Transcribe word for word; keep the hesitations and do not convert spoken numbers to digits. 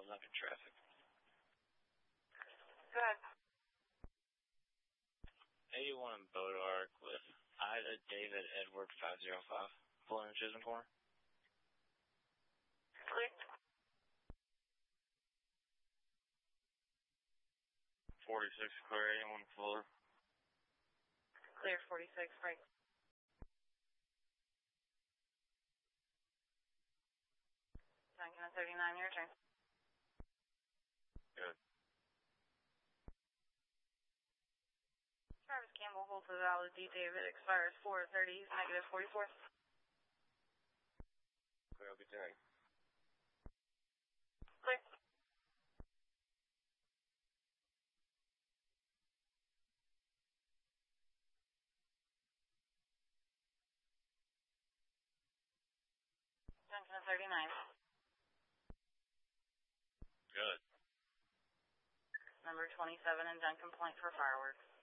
Duncan traffic. Go ahead. eighty-one Boat Arc with Ida David Edward five zero five. Pulling in Chisholm Corner. Clear. forty-six clear, eighty-one Fuller. Clear, forty-six, break. Duncan at thirty-nine, your turn. Good. Travis Campbell, hold for the valid D. David, expires four thirty, negative forty-four. Clear, I'll be tagged. Clear. Duncan at thirty-nine. Good. Number twenty-seven and Duncan Point for fireworks.